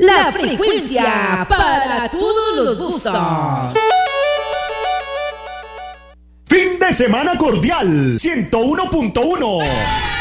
La frecuencia para todos los gustos. Fin de semana cordial, 101.1.